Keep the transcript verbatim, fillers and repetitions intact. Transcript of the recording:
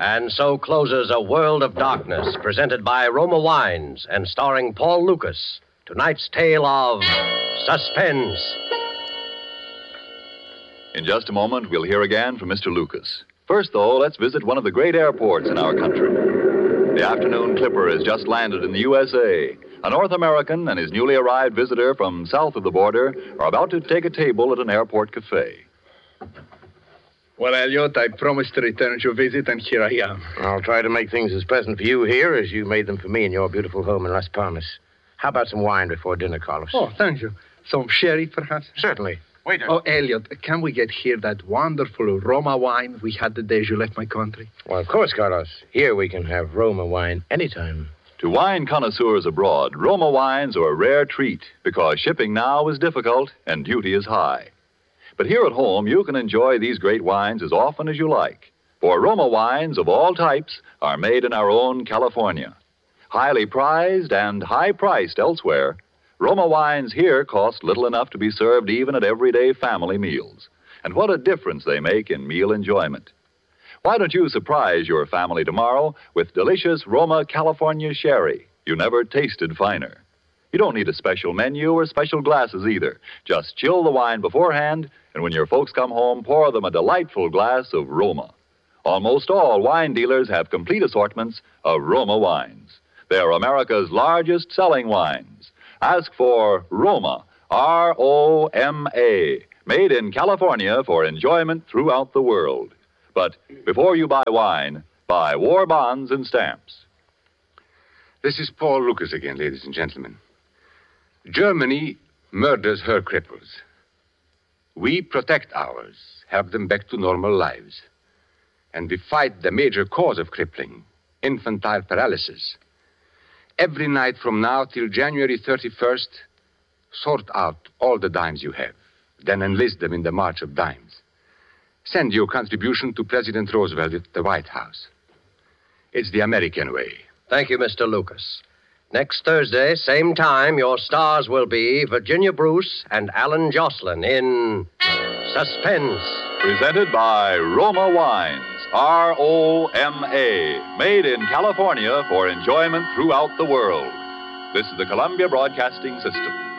And so closes A World of Darkness, presented by Roma Wines and starring Paul Lucas. Tonight's tale of suspense. In just a moment, we'll hear again from Mister Lucas. First, though, let's visit one of the great airports in our country. The afternoon Clipper has just landed in the U S A. A North American and his newly arrived visitor from south of the border are about to take a table at an airport cafe. Well, Elliot, I promised to return your visit, and here I am. I'll try to make things as pleasant for you here as you made them for me in your beautiful home in Las Palmas. How about some wine before dinner, Carlos? Oh, thank you. Some sherry, perhaps? Certainly. Waiter. Oh, Elliot, can we get here that wonderful Roma wine we had the day you left my country? Well, of course, Carlos. Here we can have Roma wine anytime. To wine connoisseurs abroad, Roma wines are a rare treat because shipping now is difficult and duty is high. But here at home, you can enjoy these great wines as often as you like. For Roma wines of all types are made in our own California. Highly prized and high-priced elsewhere, Roma wines here cost little enough to be served even at everyday family meals. And what a difference they make in meal enjoyment. Why don't you surprise your family tomorrow with delicious Roma California sherry? You never tasted finer. You don't need a special menu or special glasses either. Just chill the wine beforehand, and when your folks come home, pour them a delightful glass of Roma. Almost all wine dealers have complete assortments of Roma wines. They are America's largest selling wines. Ask for Roma, R O M A, made in California for enjoyment throughout the world. But before you buy wine, buy war bonds and stamps. This is Paul Lucas again, ladies and gentlemen. Germany murders her cripples. We protect ours, help them back to normal lives. And we fight the major cause of crippling, infantile paralysis. Every night from now till January thirty-first, sort out all the dimes you have, then enlist them in the March of Dimes. Send your contribution to President Roosevelt at the White House. It's the American way. Thank you, Mister Lucas. Next Thursday, same time, your stars will be Virginia Bruce and Alan Jocelyn in Suspense. Presented by Roma Wines, R O M A, made in California for enjoyment throughout the world. This is the Columbia Broadcasting System.